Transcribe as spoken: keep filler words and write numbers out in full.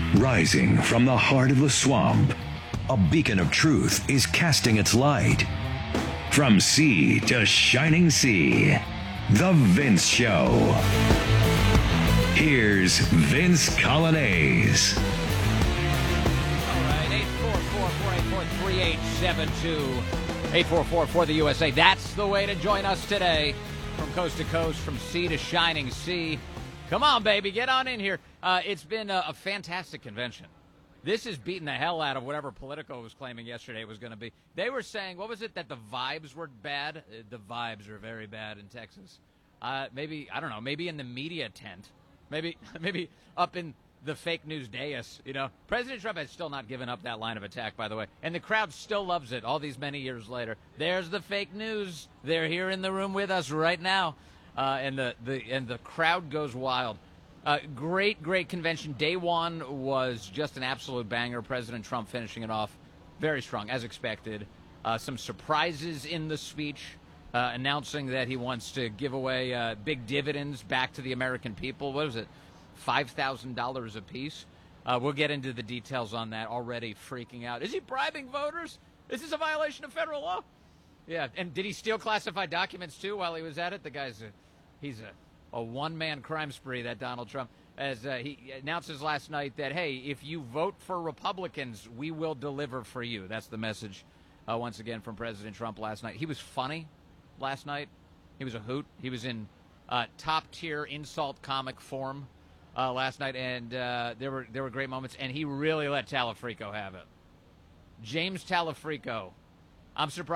Rising from the heart of the swamp, a beacon of truth is casting its light. From sea to shining sea, The Vince Show. Here's Vince Coglianese. All right, eight four four, four eight four, three eight seven two. eight four four for the U S A. That's the way to join us today. From coast to coast, from sea to shining sea. Come on, baby, get on in here. Uh, it's been a, a fantastic convention. This is beating the hell out of whatever Politico was claiming yesterday it was going to be. They were saying, what was it, that the vibes were bad? Uh, the vibes are very bad in Texas. Uh, maybe, I don't know, maybe in the media tent. Maybe maybe up in the fake news dais, you know. President Trump has still not given up that line of attack, by the way. And the crowd still loves it all these many years later. There's the fake news. They're here in the room with us right now. Uh, and the, the and the crowd goes wild. Uh, great, great convention. Day one was just an absolute banger. President Trump finishing it off very strong, as expected. Uh, some surprises in the speech, uh, announcing that he wants to give away uh, big dividends back to the American people. What was it, five thousand dollars a piece? Uh, we'll get into the details on that. Already freaking out. Is he bribing voters? Is this a violation of federal law? Yeah, and did he steal classified documents, too, while he was at it? The guy's a, he's a, a one-man crime spree, that Donald Trump. As uh, he announces last night that, hey, if you vote for Republicans, we will deliver for you. That's the message, uh, once again, from President Trump last night. He was funny last night. He was a hoot. He was in uh, top-tier insult comic form uh, last night, and uh, there were there were great moments, and he really let Talafrico have it. James Talafrico. I'm surprised.